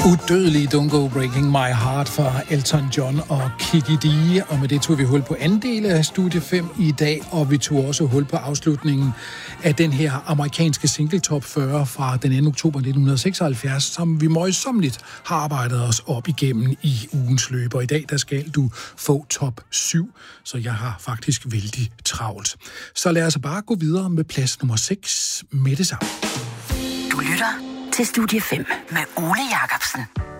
Udødelige Don't Go Breaking My Heart fra Elton John og Kiki D. Og med det tog vi hul på anden del af Studie 5 i dag, og vi tog også hul på afslutningen af den her amerikanske single top 40 fra den 2. oktober 1976, som vi møjsommeligt har arbejdet os op igennem i ugens løb. Og i dag der skal du få top 7, så jeg har faktisk vældig travlt. Så lad os bare gå videre med plads nummer 6 med det samme. Du lytter til Studie 5 med Ole Jacobsen.